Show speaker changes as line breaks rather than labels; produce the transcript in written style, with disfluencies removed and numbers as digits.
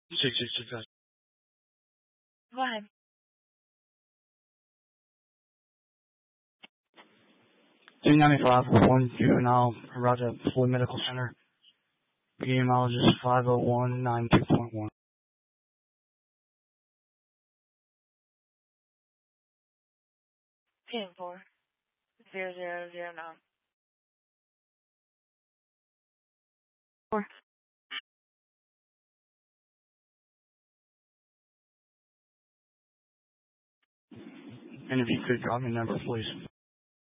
666.
Go ahead.
D95 juvenile, arrived at Floyd Medical Center. Epidemiologist 50192.1.
10-4. 0009.
And if you could drop me a number, please.